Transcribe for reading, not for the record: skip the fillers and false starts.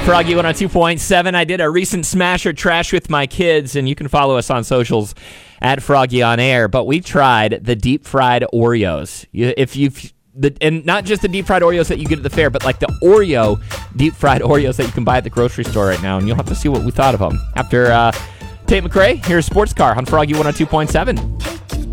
Froggy 102.7. I did a recent Smash or Trash with my kids, and you can follow us on socials at Froggy on Air. But we tried the deep fried Oreos. And not just the deep fried Oreos that you get at the fair, but like the Oreo deep fried Oreos that you can buy at the grocery store right now. And you'll have to see what we thought of them. After Tate McRae, here's Sports Car on Froggy 102.7.